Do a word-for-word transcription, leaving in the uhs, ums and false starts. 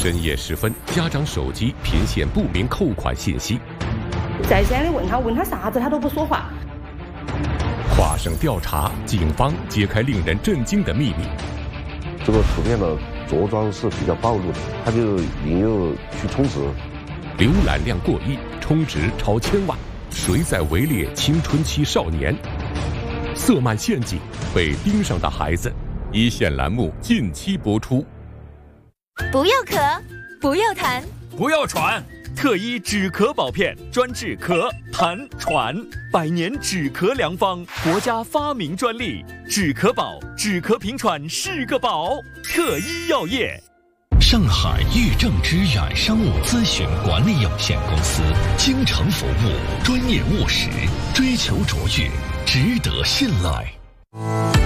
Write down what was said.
深夜时分，家长手机频现不明扣款信息。 再三的问他，问他啥子，他都不说话。 跨省调查，警方揭开令人震惊的秘密。 这个图片的着装是比较暴露的，他就引诱去充值， 浏览量过亿，充值超千万，谁在围猎青春期少年？色漫陷阱，被盯上的孩子。一线栏目近期播出。 不要咳，不要痰， 不要喘。特一止咳宝片专治咳、痰、喘，百年止咳良方，国家发明专利。止咳宝，止咳平喘是个宝。特一药业。 上海豫正之远商务咨询管理有限公司，精诚服务，专业务实，追求卓越，值得信赖。